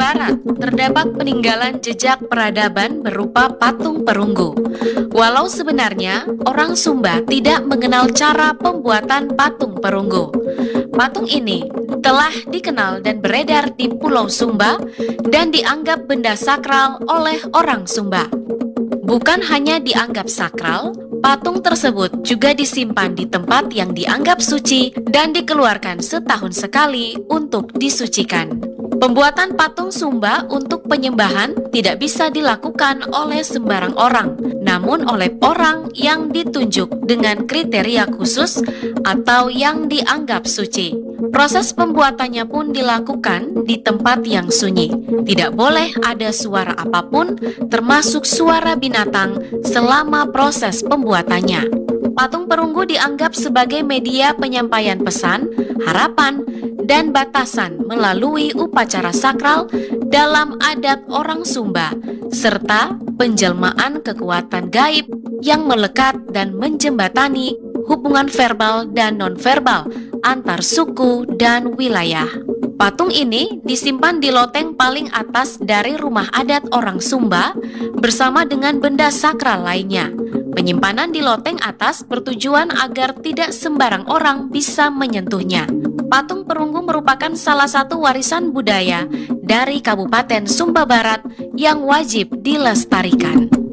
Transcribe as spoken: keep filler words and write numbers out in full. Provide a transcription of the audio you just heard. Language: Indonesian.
Barat terdapat peninggalan jejak peradaban berupa patung perunggu. Walau sebenarnya orang Sumba tidak mengenal cara pembuatan patung perunggu. Patung ini telah dikenal dan beredar di Pulau Sumba dan dianggap benda sakral oleh orang Sumba. Bukan hanya dianggap sakral, patung tersebut juga disimpan di tempat yang dianggap suci dan dikeluarkan setahun sekali untuk disucikan. Pembuatan patung Sumba untuk penyembahan tidak bisa dilakukan oleh sembarang orang, namun oleh orang yang ditunjuk dengan kriteria khusus atau yang dianggap suci. Proses pembuatannya pun dilakukan di tempat yang sunyi. Tidak boleh ada suara apapun, termasuk suara binatang, selama proses pembuatannya. Patung perunggu dianggap sebagai media penyampaian pesan, harapan, dan batasan melalui upacara sakral dalam adat orang Sumba, serta penjelmaan kekuatan gaib yang melekat dan menjembatani hubungan verbal dan nonverbal antar suku dan wilayah. Patung ini disimpan di loteng paling atas dari rumah adat orang Sumba bersama dengan benda sakral lainnya. Penyimpanan di loteng atas bertujuan agar tidak sembarang orang bisa menyentuhnya. Patung perunggu merupakan salah satu warisan budaya dari Kabupaten Sumba Barat yang wajib dilestarikan.